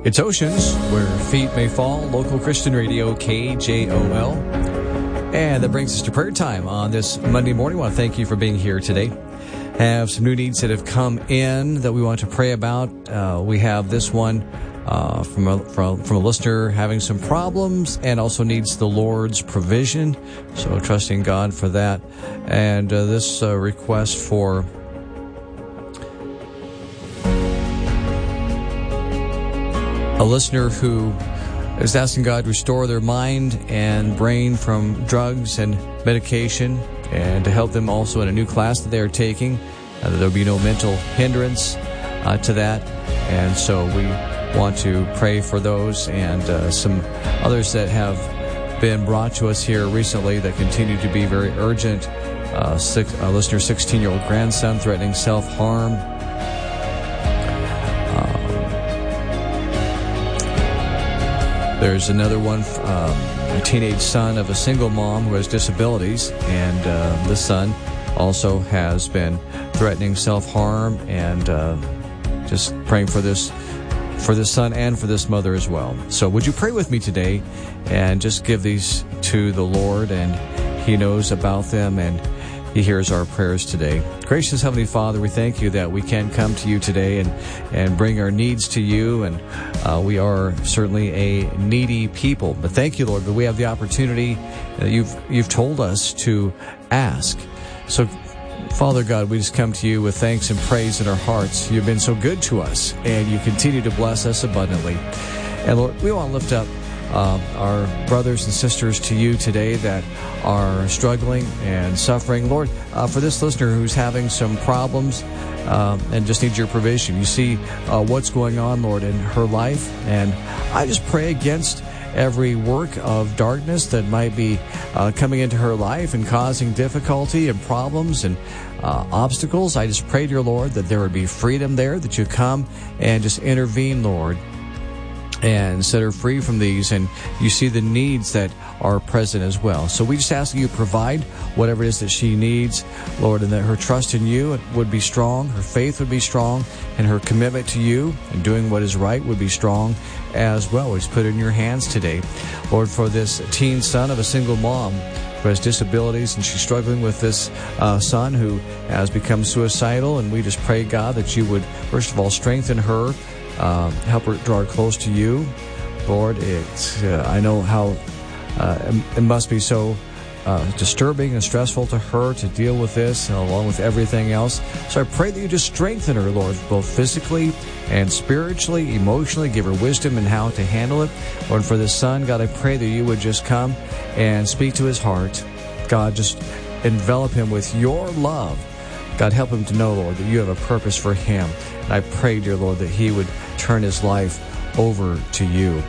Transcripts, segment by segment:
It's Oceans, where feet may fall, local Christian radio, KJOL. And that brings us to prayer time on this Monday morning. I want to thank you for being here today. Have some new needs that have come in that we want to pray about. We have this one from a listener having some problems and also needs the Lord's provision. So trusting God for that. And this request for a listener who is asking God to restore their mind and brain from drugs and medication, and to help them also in a new class that they are taking, that there will be no mental hindrance to that. And so we want to pray for those and some others that have been brought to us here recently that continue to be very urgent. Listener's 16-year-old grandson threatening self-harm. There's another one, a teenage son of a single mom who has disabilities, and this son also has been threatening self-harm, and just praying for this son and for this mother as well. So would you pray with me today and just give these to the Lord, and He knows about them, and He hears our prayers today. Gracious Heavenly Father, we thank You that we can come to You today and bring our needs to You, and we are certainly a needy people. But thank You, Lord, that we have the opportunity that You've told us to ask. So, Father God, we just come to You with thanks and praise in our hearts. You've been so good to us, and You continue to bless us abundantly. And Lord, we want to lift up our brothers and sisters to You today that are struggling and suffering. Lord, for this listener who's having some problems and just needs Your provision. You see what's going on, Lord, in her life. And I just pray against every work of darkness that might be coming into her life and causing difficulty and problems and obstacles. I just pray, dear Lord, that there would be freedom there, that You come and just intervene, Lord, and set her free from these. And You see the needs that are present as well. So we just ask that You provide whatever it is that she needs, Lord, and that her trust in You would be strong, her faith would be strong, and her commitment to You and doing what is right would be strong as well. We just put it in Your hands today. Lord, for this teen son of a single mom who has disabilities, and she's struggling with this son who has become suicidal, and we just pray, God, that You would, first of all, strengthen her, help her draw her close to You. Lord, I know how it must be so disturbing and stressful to her to deal with this, along with everything else. So I pray that You just strengthen her, Lord, both physically and spiritually, emotionally. Give her wisdom in how to handle it. Lord, for this son, God, I pray that You would just come and speak to his heart. God, just envelop him with Your love. God, help him to know, Lord, that You have a purpose for him. And I pray, dear Lord, that he would turn his life over to You.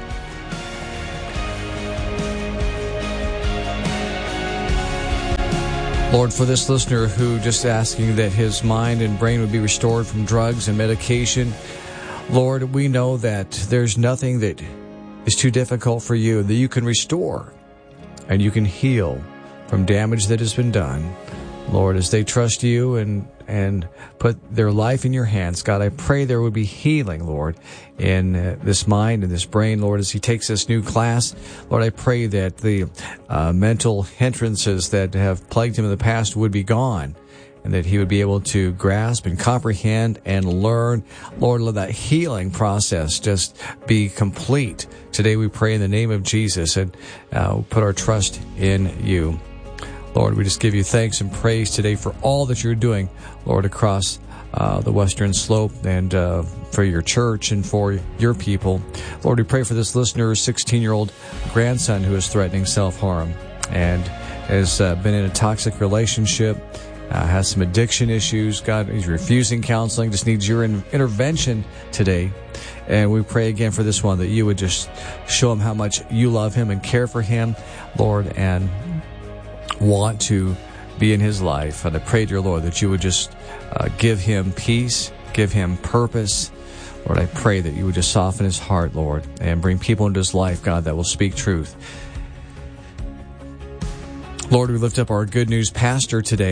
Lord, for this listener who just asking that his mind and brain would be restored from drugs and medication, Lord, we know that there's nothing that is too difficult for You, that You can restore and You can heal from damage that has been done. Lord, as they trust You and put their life in Your hands, God, I pray there would be healing, Lord, in this mind and this brain, Lord, as he takes this new class. Lord, I pray that the mental hindrances that have plagued him in the past would be gone, and that he would be able to grasp and comprehend and learn. Lord, let that healing process just be complete. Today we pray in the name of Jesus, and put our trust in You. Lord, we just give You thanks and praise today for all that You're doing, Lord, across the Western Slope, and for Your church and for Your people. Lord, we pray for this listener's 16-year-old grandson who is threatening self-harm and has been in a toxic relationship, has some addiction issues. God, he's refusing counseling, just needs Your intervention today. And we pray again for this one, that You would just show him how much You love him and care for him, Lord, and want to be in his life. And I pray, dear Lord, that You would just give him peace, give him purpose. Lord, I pray that You would just soften his heart, Lord, and bring people into his life, God, that will speak truth. Lord, we lift up our Good News pastor today,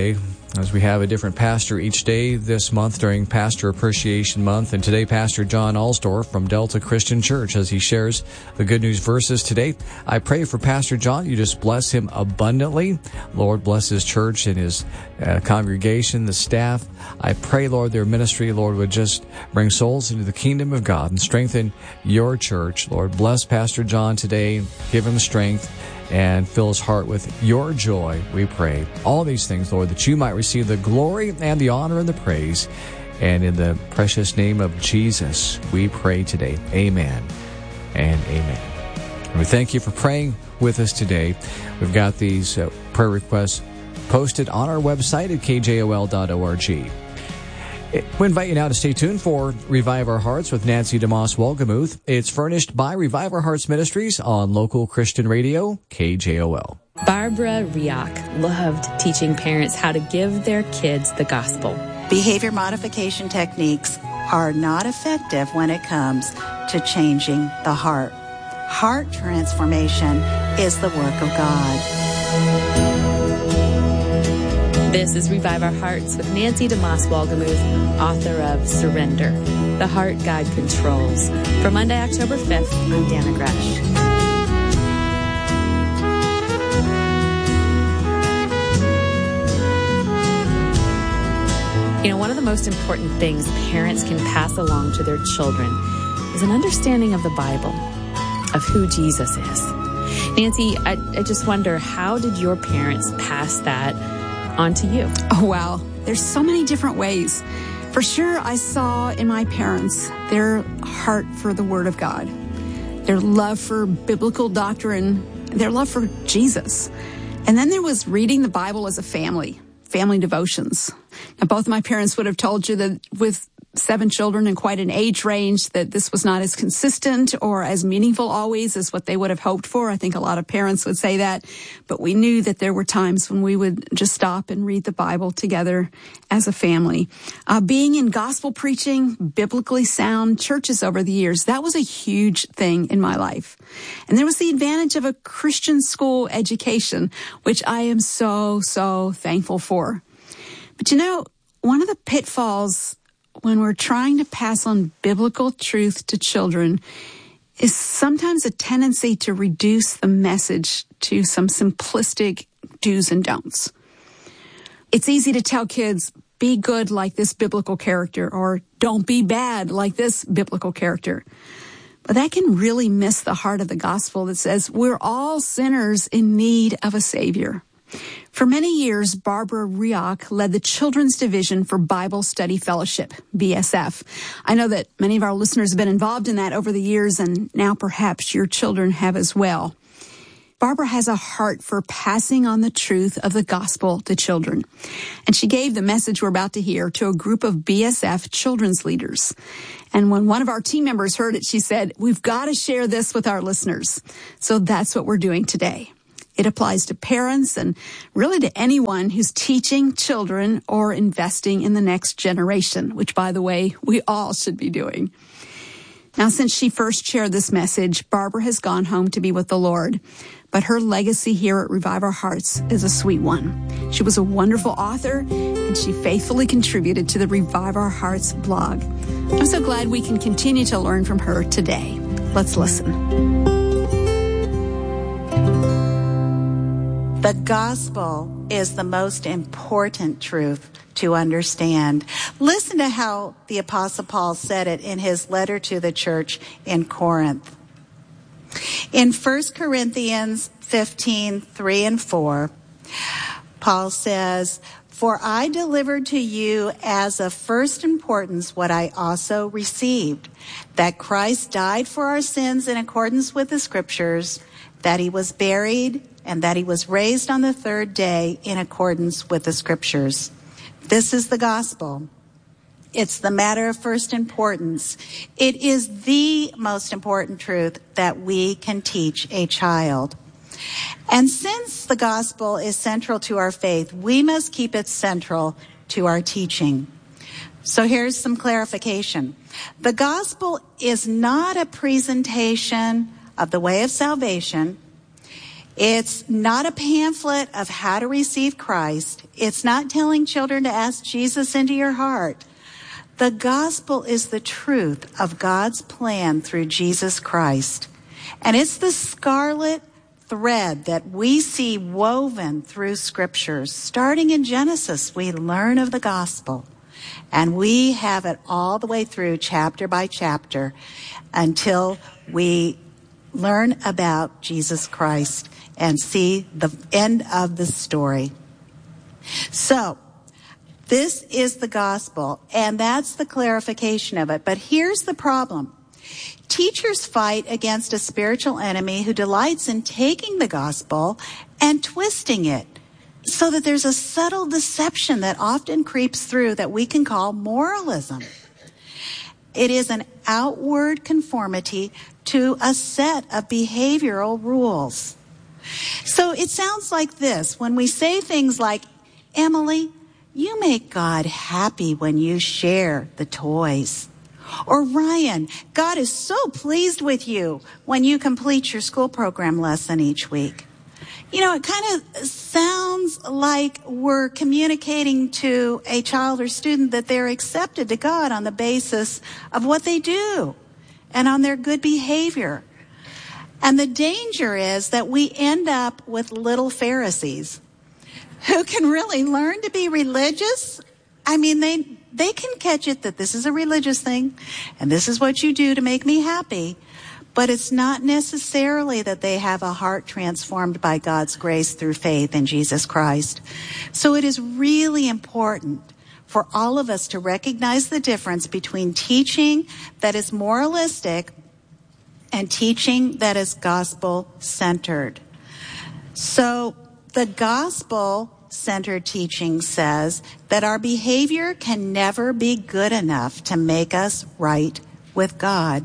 as we have a different pastor each day this month during Pastor Appreciation Month. And today, Pastor John Alsdorf from Delta Christian Church, as he shares the good news verses today. I pray for Pastor John. You just bless him abundantly. Lord, bless his church and his congregation, the staff. I pray, Lord, their ministry, Lord, would just bring souls into the kingdom of God and strengthen your church. Lord, bless Pastor John today. Give him strength and fill his heart with your joy, we pray. All these things, Lord, that you might receive the glory and the honor and the praise. And in the precious name of Jesus, we pray today. Amen and amen. And we thank you for praying with us today. We've got these prayer requests posted on our website at kjol.org. We invite you now to stay tuned for Revive Our Hearts with Nancy DeMoss Wolgemuth. It's furnished by Revive Our Hearts Ministries on local Christian radio, KJOL. Barbara Riak loved teaching parents how to give their kids the gospel. Behavior modification techniques are not effective when it comes to changing the heart. Heart transformation is the work of God. This is Revive Our Hearts with Nancy DeMoss Wolgemuth, author of Surrender, The Heart God Controls. For Monday, October 5th, I'm Dana Gresh. You know, one of the most important things parents can pass along to their children is an understanding of the Bible, of who Jesus is. Nancy, I just wonder, how did your parents pass that on to you? Oh, wow. There's so many different ways. For sure, I saw in my parents their heart for the Word of God, their love for biblical doctrine, their love for Jesus. And then there was reading the Bible as a family devotions. Now, both of my parents would have told you that with 7 children and quite an age range, that this was not as consistent or as meaningful always as what they would have hoped for. I think a lot of parents would say that, but we knew that there were times when we would just stop and read the Bible together as a family. Being in gospel preaching, biblically sound churches over the years, that was a huge thing in my life. And there was the advantage of a Christian school education, which I am so thankful for. But you know, one of the pitfalls when we're trying to pass on biblical truth to children is sometimes a tendency to reduce the message to some simplistic do's and don'ts. It's easy to tell kids, be good like this biblical character, or don't be bad like this biblical character. But that can really miss the heart of the gospel that says we're all sinners in need of a Savior. For many years, Barbara Riak led the Children's Division for Bible Study Fellowship, BSF. I know that many of our listeners have been involved in that over the years, and now perhaps your children have as well. Barbara has a heart for passing on the truth of the gospel to children. And she gave the message we're about to hear to a group of BSF children's leaders. And when one of our team members heard it, she said, we've got to share this with our listeners. So that's what we're doing today. It applies to parents and really to anyone who's teaching children or investing in the next generation, which, by the way, we all should be doing. Now, since she first shared this message, Barbara has gone home to be with the Lord. But her legacy here at Revive Our Hearts is a sweet one. She was a wonderful author, and she faithfully contributed to the Revive Our Hearts blog. I'm so glad we can continue to learn from her today. Let's listen. The gospel is the most important truth to understand. Listen to how the Apostle Paul said it in his letter to the church in Corinth. In 1 Corinthians 15:3-4, Paul says, "For I delivered to you as of first importance what I also received, that Christ died for our sins in accordance with the Scriptures, that he was buried, and that he was raised on the third day in accordance with the Scriptures." This is the gospel. It's the matter of first importance. It is the most important truth that we can teach a child. And since the gospel is central to our faith, we must keep it central to our teaching. So here's some clarification. The gospel is not a presentation of the way of salvation. It's not a pamphlet of how to receive Christ. It's not telling children to ask Jesus into your heart. The gospel is the truth of God's plan through Jesus Christ. And it's the scarlet thread that we see woven through scriptures. Starting in Genesis, we learn of the gospel. And we have it all the way through chapter by chapter until we learn about Jesus Christ and see the end of the story. So, this is the gospel, and that's the clarification of it. But here's the problem. Teachers fight against a spiritual enemy who delights in taking the gospel and twisting it so that there's a subtle deception that often creeps through that we can call moralism. It is an outward conformity to a set of behavioral rules. So it sounds like this. When we say things like, Emily, you make God happy when you share the toys. Or Ryan, God is so pleased with you when you complete your school program lesson each week. You know, it kind of sounds like we're communicating to a child or student that they're accepted to God on the basis of what they do and on their good behavior. And the danger is that we end up with little Pharisees who can really learn to be religious. I mean, they can catch it that this is a religious thing and this is what you do to make me happy. But it's not necessarily that they have a heart transformed by God's grace through faith in Jesus Christ. So it is really important for all of us to recognize the difference between teaching that is moralistic and teaching that is gospel-centered. So the gospel-centered teaching says that our behavior can never be good enough to make us right with God.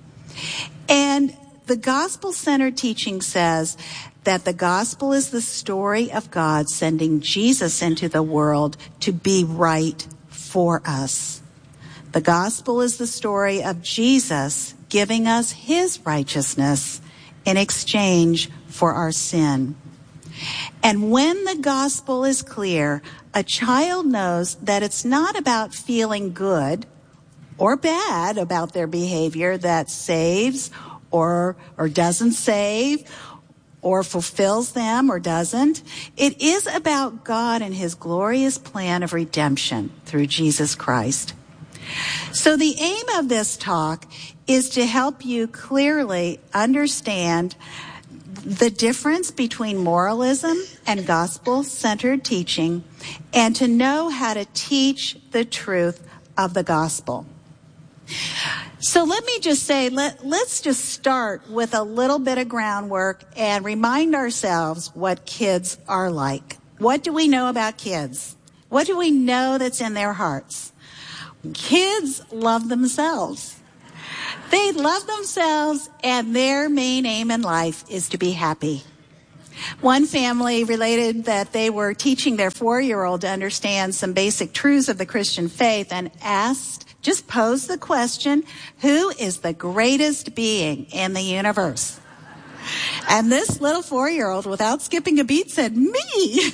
And the gospel-centered teaching says that the gospel is the story of God sending Jesus into the world to be right for us. The gospel is the story of Jesus giving us his righteousness in exchange for our sin. And when the gospel is clear, a child knows that it's not about feeling good or bad about their behavior that saves or doesn't save or fulfills them or doesn't. It is about God and his glorious plan of redemption through Jesus Christ. So the aim of this talk is to help you clearly understand the difference between moralism and gospel-centered teaching and to know how to teach the truth of the gospel. So let me just say, let's just start with a little bit of groundwork and remind ourselves what kids are like. What do we know about kids? What do we know that's in their hearts? Kids love themselves. They love themselves, and their main aim in life is to be happy. One family related that they were teaching their 4-year-old to understand some basic truths of the Christian faith and just posed the question, who is the greatest being in the universe? And this little 4-year-old, without skipping a beat, said, me.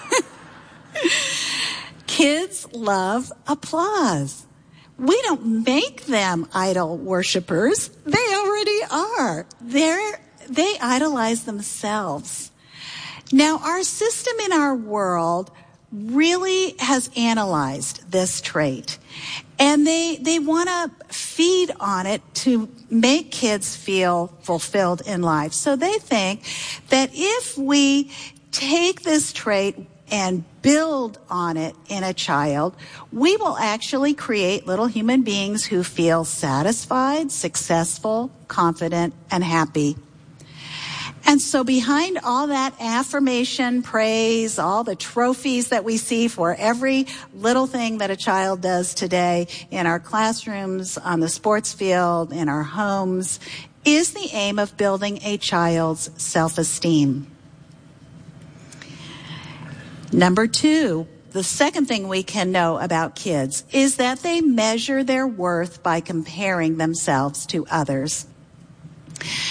Kids love applause. We don't make them idol worshipers. They already are. They idolize themselves. Now, our system in our world really has analyzed this trait. And they want to feed on it to make kids feel fulfilled in life. So they think that if we take this trait and build on it in a child, we will actually create little human beings who feel satisfied, successful, confident, and happy. And so behind all that affirmation, praise, all the trophies that we see for every little thing that a child does today in our classrooms, on the sports field, in our homes, is the aim of building a child's self-esteem. Number 2, the second thing we can know about kids is that they measure their worth by comparing themselves to others.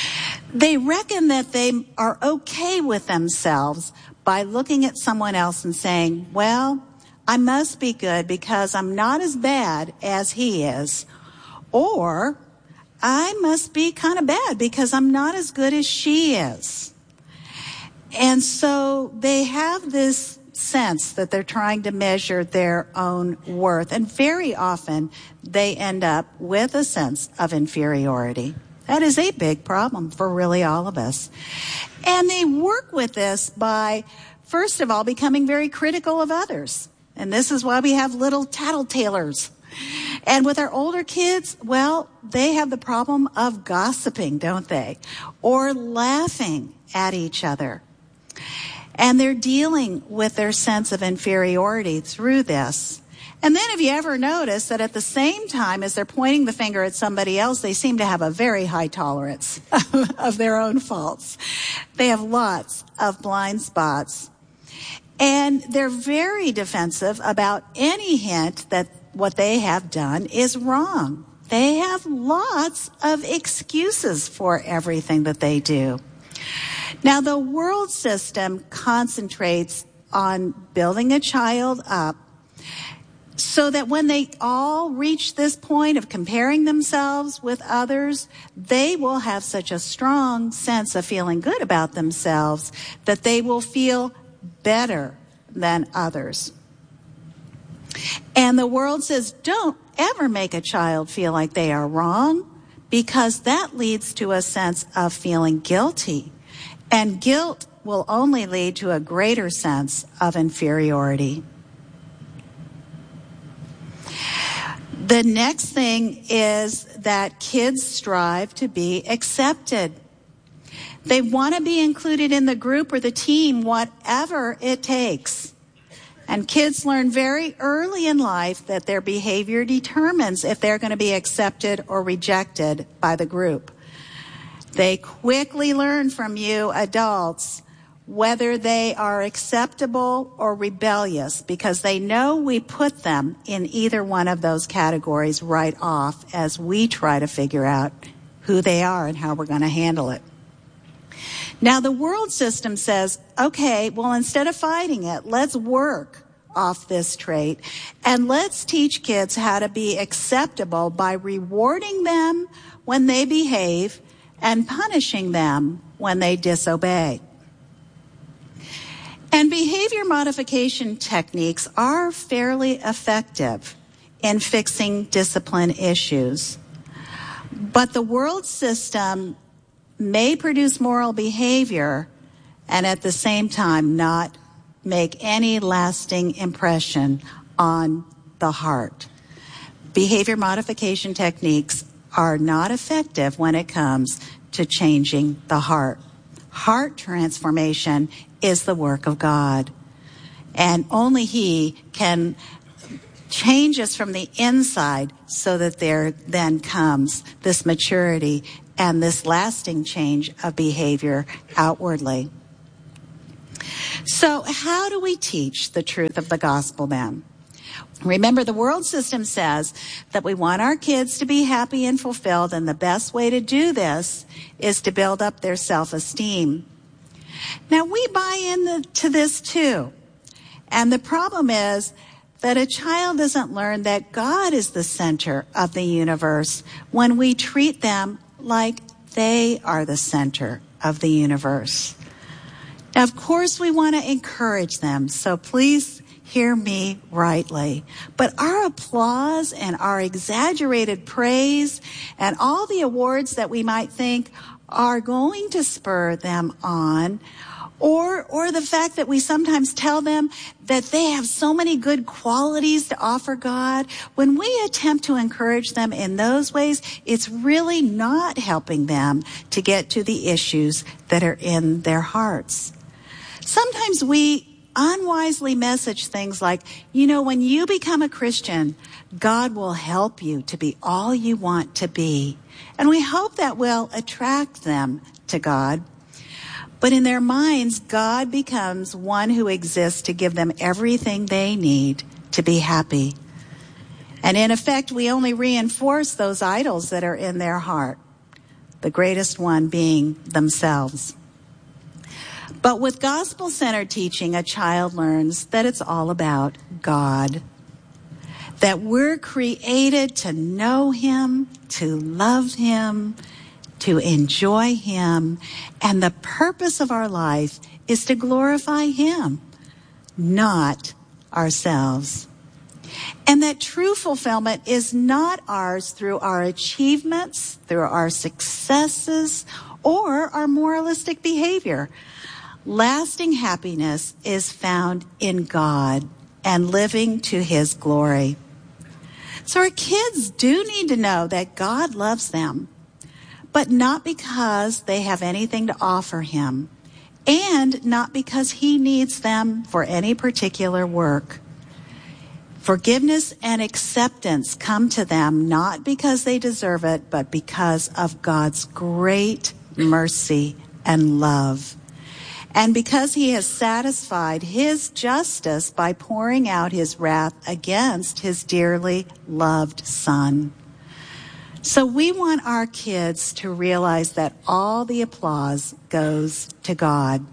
They reckon that they are okay with themselves by looking at someone else and saying, well, I must be good because I'm not as bad as he is. Or I must be kind of bad because I'm not as good as she is. And so they have this sense that they're trying to measure their own worth. And very often they end up with a sense of inferiority. That is a big problem for really all of us. And they work with this by, first of all, becoming very critical of others. And this is why we have little tattletalers. And with our older kids, well, they have the problem of gossiping, don't they? Or laughing at each other. And they're dealing with their sense of inferiority through this. And then have you ever noticed that at the same time as they're pointing the finger at somebody else, they seem to have a very high tolerance of their own faults. They have lots of blind spots. And they're very defensive about any hint that what they have done is wrong. They have lots of excuses for everything that they do. Now, the world system concentrates on building a child up so that when they all reach this point of comparing themselves with others, they will have such a strong sense of feeling good about themselves that they will feel better than others. And the world says, don't ever make a child feel like they are wrong, because that leads to a sense of feeling guilty. And guilt will only lead to a greater sense of inferiority. The next thing is that kids strive to be accepted. They want to be included in the group or the team, whatever it takes. And kids learn very early in life that their behavior determines if they're going to be accepted or rejected by the group. They quickly learn from you adults whether they are acceptable or rebellious, because they know we put them in either one of those categories right off as we try to figure out who they are and how we're going to handle it. Now, the world system says, okay, well, instead of fighting it, let's work off this trait and let's teach kids how to be acceptable by rewarding them when they behave and punishing them when they disobey. And behavior modification techniques are fairly effective in fixing discipline issues. But the world system may produce moral behavior and at the same time not make any lasting impression on the heart. Behavior modification techniques are not effective when it comes to changing the heart. Heart transformation is the work of God, and only He can change us from the inside so that there then comes this maturity and this lasting change of behavior outwardly. So how do we teach the truth of the gospel then? Remember, the world system says that we want our kids to be happy and fulfilled, and the best way to do this is to build up their self-esteem. Now, we buy into this too. And the problem is that a child doesn't learn that God is the center of the universe when we treat them like they are the center of the universe. Now, of course, we want to encourage them, so please hear me rightly. But our applause and our exaggerated praise and all the awards that we might think are going to spur them on, or the fact that we sometimes tell them that they have so many good qualities to offer God, when we attempt to encourage them in those ways, it's really not helping them to get to the issues that are in their hearts. Sometimes we unwisely message things like, when you become a Christian, God will help you to be all you want to be. And we hope that will attract them to God. But in their minds, God becomes one who exists to give them everything they need to be happy. And in effect, we only reinforce those idols that are in their heart. the greatest one being themselves. But with gospel-centered teaching, a child learns that it's all about God, that we're created to know Him, to love Him, to enjoy Him, and the purpose of our life is to glorify Him, not ourselves. And that true fulfillment is not ours through our achievements, through our successes, or our moralistic behavior. Lasting happiness is found in God and living to His glory. So our kids do need to know that God loves them, but not because they have anything to offer Him, and not because He needs them for any particular work. Forgiveness and acceptance come to them not because they deserve it, but because of God's great mercy and love. And because He has satisfied His justice by pouring out His wrath against His dearly loved Son. So we want our kids to realize that all the applause goes to God.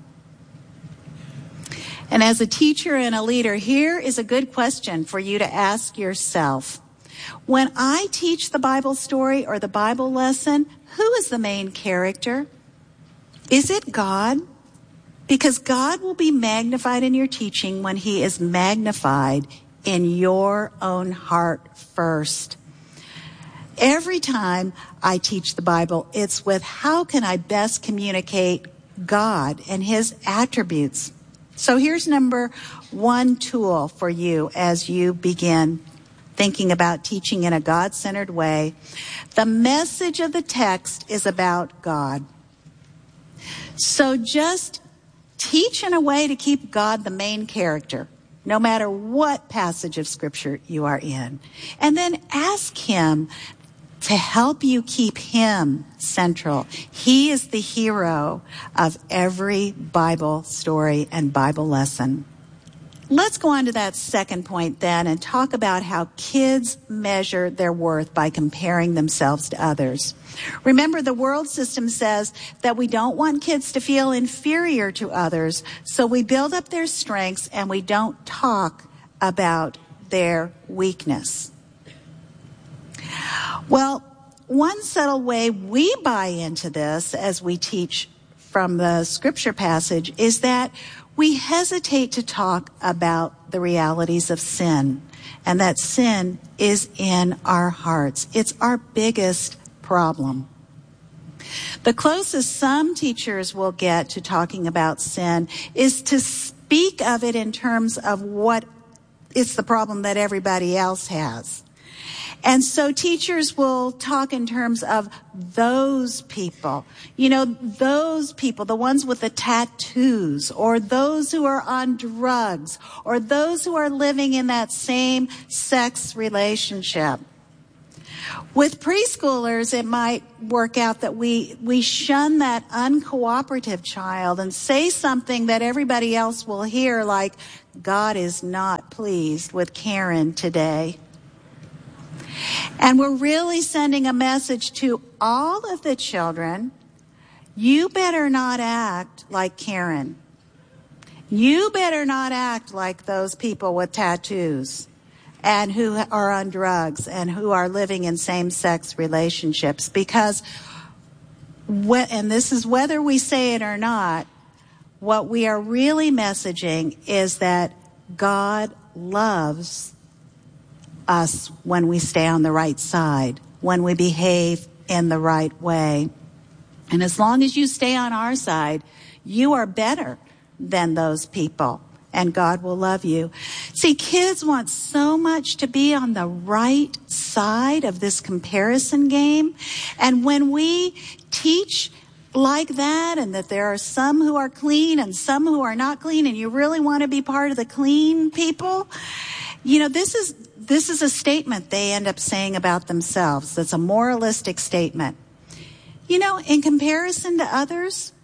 And as a teacher and a leader, here is a good question for you to ask yourself. When I teach the Bible story or the Bible lesson, who is the main character? Is it God? Because God will be magnified in your teaching when He is magnified in your own heart first. Every time I teach the Bible, it's with how can I best communicate God and His attributes. So here's number one tool for you as you begin thinking about teaching in a God-centered way. The message of the text is about God. So just teach in a way to keep God the main character, no matter what passage of Scripture you are in. And then ask Him to help you keep Him central. He is the hero of every Bible story and Bible lesson. Let's go on to that second point then and talk about how kids measure their worth by comparing themselves to others. Remember, the world system says that we don't want kids to feel inferior to others, so we build up their strengths and we don't talk about their weakness. Well, one subtle way we buy into this as we teach from the scripture passage is that we hesitate to talk about the realities of sin, and that sin is in our hearts. It's our biggest problem. The closest some teachers will get to talking about sin is to speak of it in terms of what it's the problem that everybody else has. And so teachers will talk in terms of those people. You know, those people, the ones with the tattoos, or those who are on drugs, or those who are living in that same sex relationship. With preschoolers, it might work out that we shun that uncooperative child and say something that everybody else will hear, like, God is not pleased with Karen today. And we're really sending a message to all of the children, you better not act like Karen. You better not act like those people with tattoos and who are on drugs and who are living in same-sex relationships. Because, and this is whether we say it or not, what we are really messaging is that God loves us when we stay on the right side, when we behave in the right way. And as long as you stay on our side, you are better than those people, and God will love you. See, kids want so much to be on the right side of this comparison game. And when we teach like that, and that there are some who are clean and some who are not clean, and you really want to be part of the clean people, you know, this is a statement they end up saying about themselves. That's a moralistic statement. You know, in comparison to others,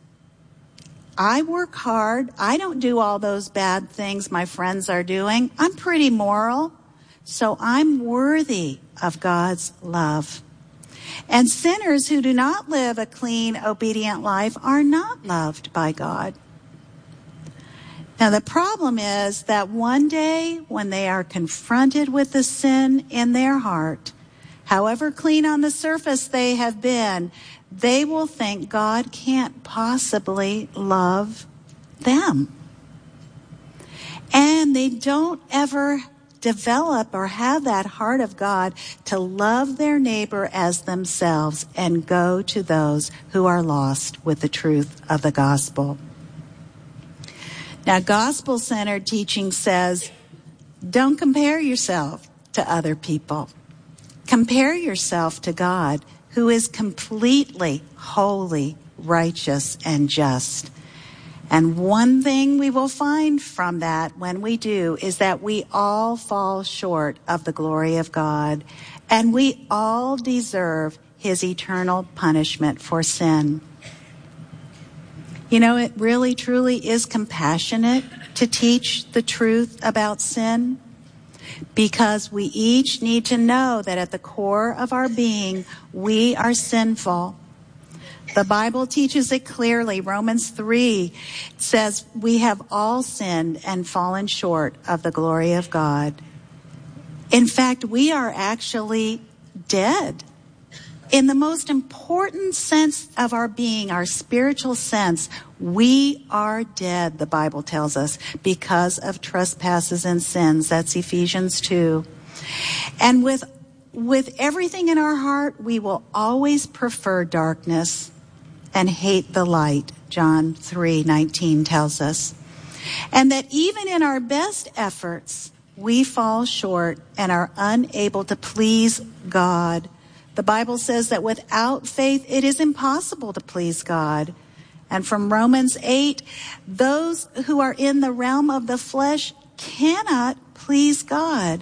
I work hard. I don't do all those bad things my friends are doing. I'm pretty moral, so I'm worthy of God's love. And sinners who do not live a clean, obedient life are not loved by God. Now, the problem is that one day when they are confronted with the sin in their heart, however clean on the surface they have been, they will think God can't possibly love them. And they don't ever develop or have that heart of God to love their neighbor as themselves and go to those who are lost with the truth of the gospel. Now, gospel-centered teaching says, don't compare yourself to other people. Compare yourself to God, who is completely holy, righteous, and just. And one thing we will find from that when we do is that we all fall short of the glory of God, and we all deserve his eternal punishment for sin. You know, it really, truly is compassionate to teach the truth about sin, because we each need to know that at the core of our being, we are sinful. The Bible teaches it clearly. Romans 3 says we have all sinned and fallen short of the glory of God. In fact, we are actually dead. In the most important sense of our being, our spiritual sense, we are dead, the Bible tells us, because of trespasses and sins. That's Ephesians 2. And with everything in our heart, we will always prefer darkness and hate the light, John 3:19 tells us. And that even in our best efforts, we fall short and are unable to please God. The Bible says that without faith, it is impossible to please God. And from Romans 8, those who are in the realm of the flesh cannot please God.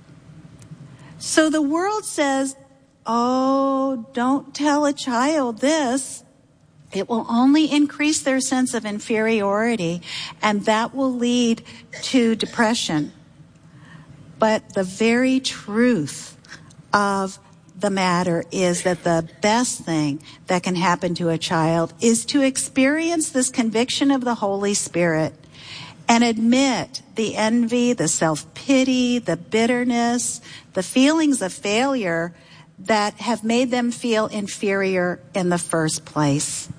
So the world says, oh, don't tell a child this. It will only increase their sense of inferiority, and that will lead to depression. But the very truth of the matter is that the best thing that can happen to a child is to experience this conviction of the Holy Spirit and admit the envy, the self-pity, the bitterness, the feelings of failure that have made them feel inferior in the first place.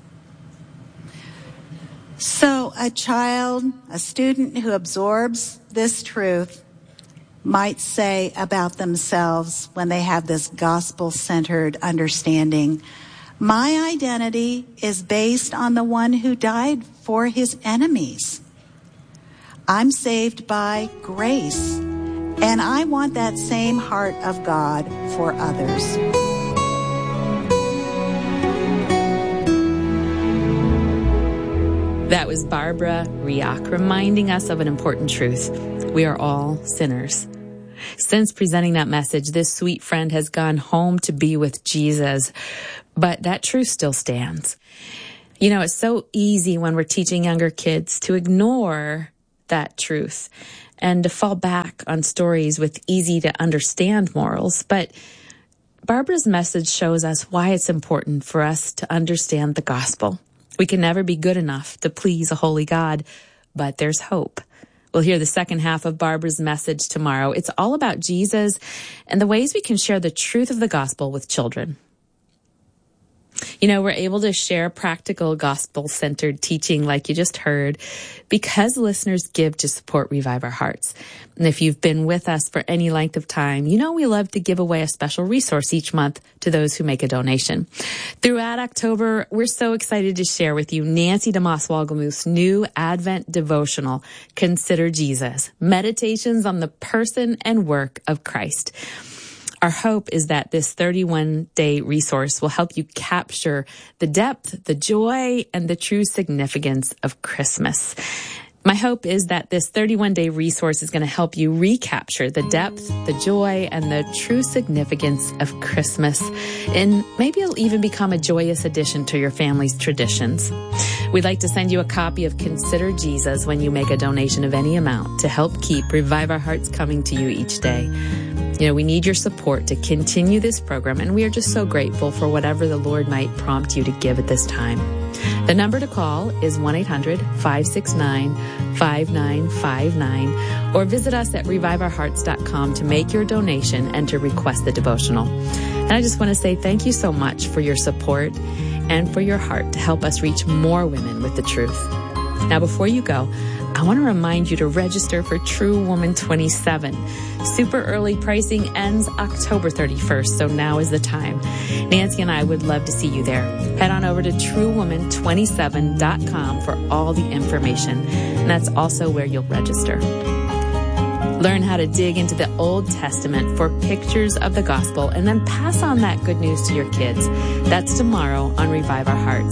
So a child, a student who absorbs this truth might say about themselves when they have this gospel-centered understanding, my identity is based on the one who died for his enemies. I'm saved by grace, and I want that same heart of God for others. That was Barbara Riach reminding us of an important truth. We are all sinners. Since presenting that message, this sweet friend has gone home to be with Jesus, but that truth still stands. You know, it's so easy when we're teaching younger kids to ignore that truth and to fall back on stories with easy to understand morals. But Barbara's message shows us why it's important for us to understand the gospel. We can never be good enough to please a holy God, but there's hope. We'll hear the second half of Barbara's message tomorrow. It's all about Jesus and the ways we can share the truth of the gospel with children. You know, we're able to share practical gospel-centered teaching like you just heard because listeners give to support Revive Our Hearts. And if you've been with us for any length of time, you know we love to give away a special resource each month to those who make a donation. Throughout October, we're so excited to share with you Nancy DeMoss Wolgemuth's new Advent devotional, Consider Jesus, Meditations on the Person and Work of Christ. Our hope is that this 31-day resource will help you capture the depth, the joy, and the true significance of Christmas. My hope is that this 31-day resource is going to help you recapture the depth, the joy, and the true significance of Christmas. And maybe it'll even become a joyous addition to your family's traditions. We'd like to send you a copy of Consider Jesus when you make a donation of any amount to help keep Revive Our Hearts coming to you each day. We need your support to continue this program, and we are just so grateful for whatever the Lord might prompt you to give at this time. The number to call is 1-800-569-5959, or visit us at reviveourhearts.com to make your donation and to request the devotional. And I just want to say thank you so much for your support and for your heart to help us reach more women with the truth. Now, before you go, I want to remind you to register for True Woman 27. Super early pricing ends October 31st, so now is the time. Nancy and I would love to see you there. Head on over to truewoman27.com for all the information, and that's also where you'll register. Learn how to dig into the Old Testament for pictures of the gospel, and then pass on that good news to your kids. That's tomorrow on Revive Our Hearts.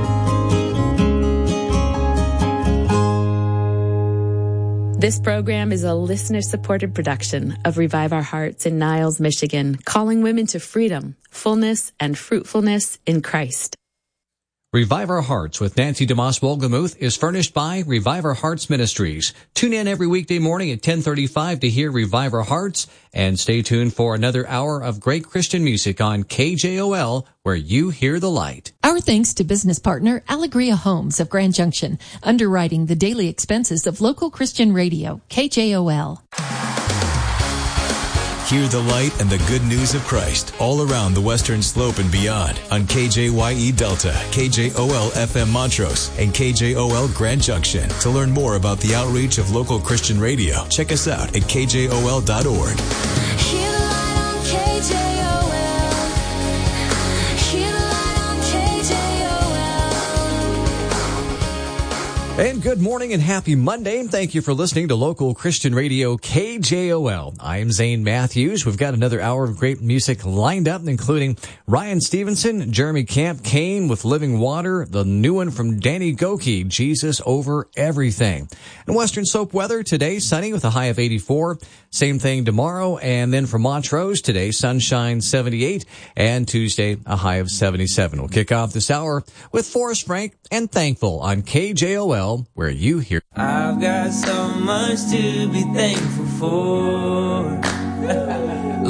This program is a listener-supported production of Revive Our Hearts in Niles, Michigan, calling women to freedom, fullness, and fruitfulness in Christ. Revive Our Hearts with Nancy DeMoss Wolgemuth is furnished by Revive Our Hearts Ministries. Tune in every weekday morning at 10:35 to hear Revive Our Hearts, and stay tuned for another hour of great Christian music on KJOL, where you hear the light. Our thanks to business partner Allegria Homes of Grand Junction, underwriting the daily expenses of local Christian radio, KJOL. Hear the light and the good news of Christ all around the Western Slope and beyond on KJYE Delta, KJOL FM Montrose, and KJOL Grand Junction. To learn more about the outreach of local Christian radio, check us out at kjol.org. Hear the light on KJOL. Hear the light on KJOL. And good morning and happy Monday. Thank you for listening to local Christian radio KJOL. I am Zane Matthews. We've got another hour of great music lined up, including Ryan Stevenson, Jeremy Camp Kane with Living Water, the new one from Danny Goki, Jesus Over Everything. And Western Slope weather today, sunny with a high of 84. Same thing tomorrow. And then for Montrose today, sunshine 78, and Tuesday a high of 77. We'll kick off this hour with Forrest Frank and Thankful on KJOL, where you hear. I've got so much to be thankful for.